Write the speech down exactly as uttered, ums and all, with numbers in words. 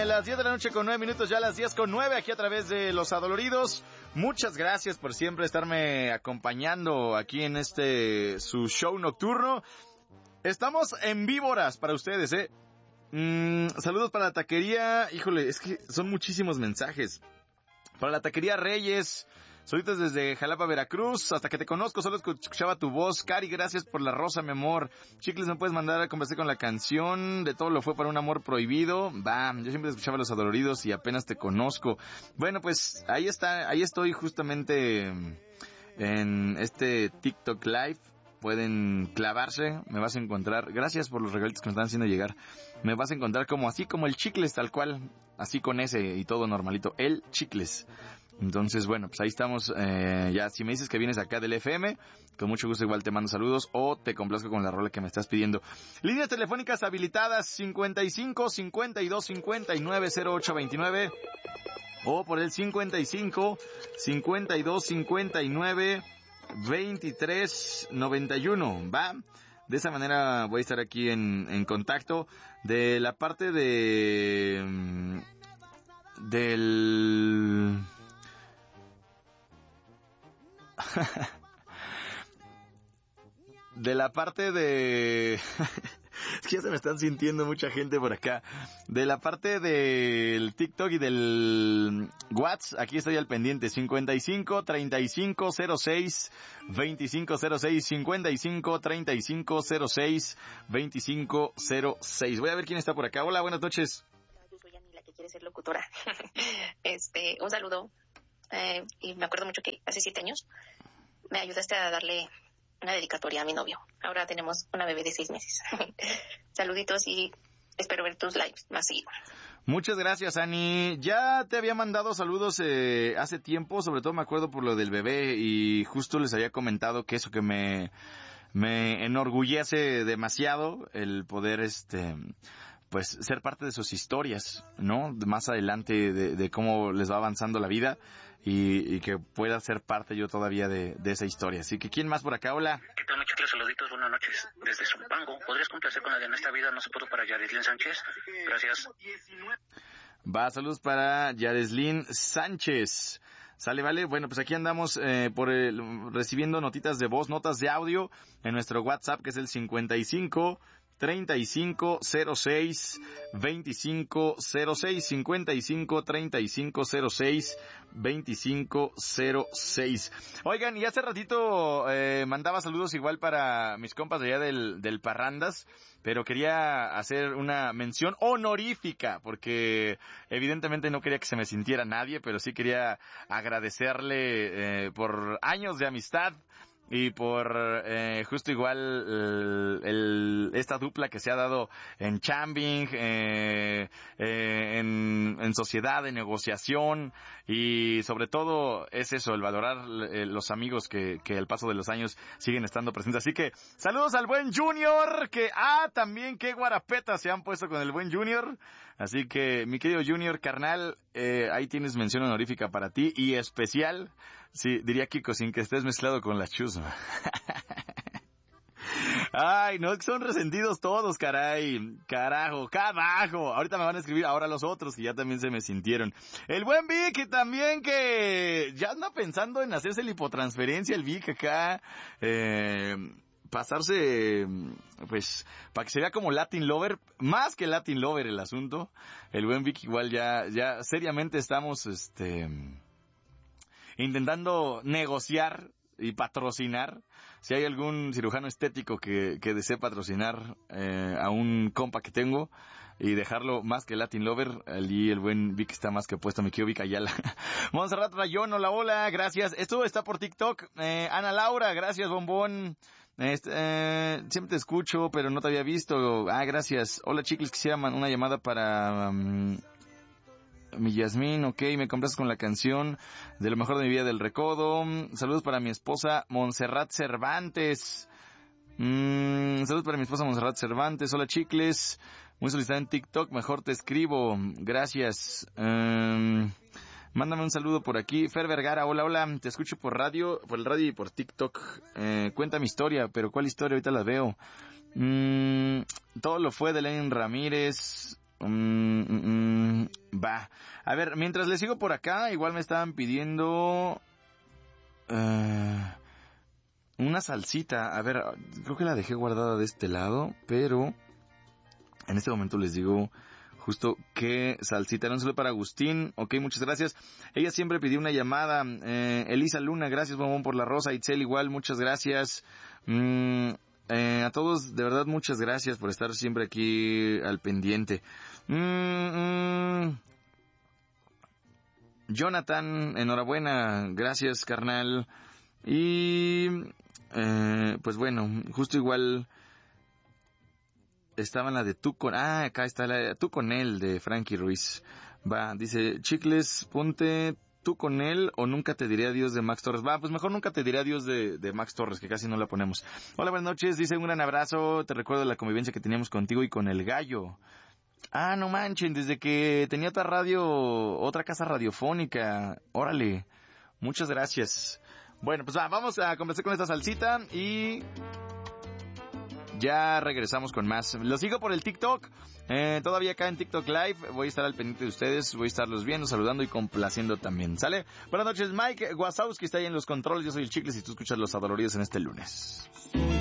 las diez de la noche con nueve minutos, ya las diez con nueve, aquí a través de Los Adoloridos. Muchas gracias por siempre estarme acompañando aquí en este, su show nocturno. Estamos en víboras para ustedes, eh. Mm, saludos para la taquería, híjole, es que son muchísimos mensajes. Para la taquería Reyes, saludos desde Jalapa, Veracruz. Hasta que te conozco, solo escuchaba tu voz. Cari, gracias por la rosa, mi amor. Chicles, ¿me puedes mandar a conversar con la canción? De todo lo fue para un amor prohibido. Va, yo siempre escuchaba Los Adoloridos y apenas te conozco. Bueno, pues ahí está, ahí estoy justamente en este TikTok Live. Pueden clavarse, me vas a encontrar. Gracias por los regalitos que me están haciendo llegar. Me vas a encontrar como así, como el Chicles, tal cual. Así con ese y todo normalito. El Chicles. Entonces, bueno, pues ahí estamos. Eh, ya, si me dices que vienes acá del F M, con mucho gusto igual te mando saludos o te complazco con la rola que me estás pidiendo. Líneas telefónicas habilitadas cincuenta y cinco, cincuenta y dos, cincuenta y nueve, cero ocho veintinueve o por el cincuenta y cinco, cincuenta y dos, cincuenta y nueve, veintitrés, noventa y uno, ¿va? De esa manera voy a estar aquí en, en contacto. De la parte de... del... de la parte de... es que ya se me están sintiendo mucha gente por acá. De la parte del TikTok y del WhatsApp, aquí estoy al pendiente. cincuenta y cinco, treinta y cinco, cero seis, veinticinco cero seis, cincuenta y cinco, treinta y cinco, cero seis, veinticinco cero seis. Voy a ver quién está por acá. Hola, buenas noches. Yo soy Ani, la que quiere ser locutora. este, un saludo. Eh, y me acuerdo mucho que hace siete años me ayudaste a darle una dedicatoria a mi novio. Ahora tenemos una bebé de seis meses. Saluditos y espero ver tus lives más seguido. Muchas gracias, Ani. Ya te había mandado saludos eh, hace tiempo, sobre todo me acuerdo por lo del bebé y justo les había comentado que eso que me me enorgullece demasiado el poder este pues ser parte de sus historias, ¿no? Más adelante de, de cómo les va avanzando la vida y, y que pueda ser parte yo todavía de, de esa historia. Así que, ¿quién más por acá? Hola. ¿Qué tal, muchachos? Saluditos, buenas noches. Desde Zumpango, ¿podrías complacer con la de En esta vida no se pudo para Yareslin Sánchez? Gracias. Va, saludos para Yareslin Sánchez. Sale, vale. Bueno, pues aquí andamos eh, por el, recibiendo notitas de voz, notas de audio en nuestro WhatsApp, que es el cincuenta y cinco, treinta y cinco, cero seis, veinticinco cero seis, cincuenta y cinco, treinta y cinco, cero seis, veinticinco cero seis. Oigan, y hace ratito eh, mandaba saludos igual para mis compas de allá del, del Parrandas, pero quería hacer una mención honorífica, porque evidentemente no quería que se me sintiera nadie, pero sí quería agradecerle eh, por años de amistad, y por eh, justo igual el, el, esta dupla que se ha dado en chambing, eh, eh, en, en sociedad, en negociación, y sobre todo es eso, el valorar eh, los amigos que, que al paso de los años siguen estando presentes. Así que saludos al buen Junior, que ah también qué guarapetas se han puesto con el buen Junior. Así que mi querido Junior, carnal, eh, ahí tienes mención honorífica para ti y especial, sí, diría Kiko, sin que estés mezclado con la chusma. Ay, no, son resentidos todos, caray, carajo, carajo. Ahorita me van a escribir ahora los otros que ya también se me sintieron. El buen Vic también, que ya anda pensando en hacerse la hipotransferencia, el Vic acá, eh, pasarse, pues, para que se vea como Latin Lover, más que Latin Lover el asunto. El buen Vic igual ya, ya seriamente estamos, este, intentando negociar y patrocinar. Si hay algún cirujano estético que, que desee patrocinar eh, a un compa que tengo y dejarlo más que Latin Lover, allí el buen Vic está más que puesto, mi querido Vic Ayala. Montserrat Rayón, hola, hola, gracias. Esto está por TikTok. Eh, Ana Laura, gracias, bombón. Este, eh, siempre te escucho, pero no te había visto. Ah, gracias. Hola, chicos, quisiera una llamada para... Um, mi Yasmín, ok, me compras con la canción de lo mejor de mi vida del Recodo. Saludos para mi esposa Montserrat Cervantes. Mm, saludos para mi esposa Montserrat Cervantes. Hola, chicles. Muy solicitada en TikTok, mejor te escribo. Gracias. Um, mándame un saludo por aquí. Fer Vergara, hola, hola. Te escucho por radio, por el radio y por TikTok. Eh, cuenta mi historia, pero ¿cuál historia? Ahorita la veo. Mm, todo lo fue de Lenin Ramírez. Mm, mm, mm, va. A ver, mientras les sigo por acá, igual me estaban pidiendo uh, una salsita. A ver, creo que la dejé guardada de este lado, pero en este momento les digo justo qué salsita. Un saludo para Agustín. Ok, muchas gracias. Ella siempre pidió una llamada. Eh, Elisa Luna, gracias, bombón, por la rosa. Itzel, igual, muchas gracias. Mm, Eh, a todos, de verdad, muchas gracias por estar siempre aquí al pendiente. Mm, mm. Jonathan, enhorabuena, gracias, carnal. Y, eh, pues bueno, justo igual estaba en la de tú con... Ah, acá está la de tú con él, de Frankie Ruiz. Va, dice, chicles, ponte... ¿Tú con él o nunca te diré adiós de Max Torres? Va, pues mejor nunca te diré adiós de, de Max Torres, que casi no la ponemos. Hola, buenas noches, dice un gran abrazo, te recuerdo la convivencia que teníamos contigo y con el gallo. Ah, no manchen, desde que tenía otra radio, otra casa radiofónica. Órale, muchas gracias. Bueno, pues va, vamos a comenzar con esta salsita y... ya regresamos con más. Los sigo por el TikTok. Eh, todavía acá en TikTok Live. Voy a estar al pendiente de ustedes. Voy a estarlos viendo, saludando y complaciendo también. ¿Sale? Buenas noches, Mike Wazowski está ahí en los controles. Yo soy el Chicles y tú escuchas Los Adoloridos en este lunes.